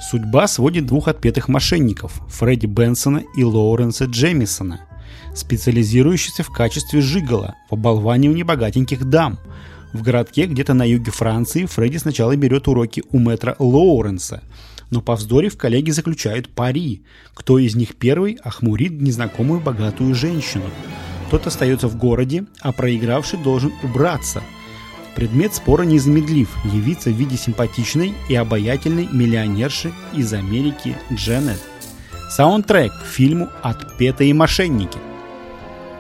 Судьба сводит двух отпетых мошенников – Фредди Бенсона и Лоуренса Джемисона, специализирующихся в качестве жиголо в оболванивании богатеньких дам. В городке где-то на юге Франции Фредди сначала берет уроки у мэтра Лоуренса, но повздорив, коллеги заключают пари, кто из них первый охмурит незнакомую богатую женщину. Тот остается в городе, а проигравший должен убраться. Предмет спора незамедлив – явиться в виде симпатичной и обаятельной миллионерши из Америки Дженет. Саундтрек к фильму «Отпетые мошенники».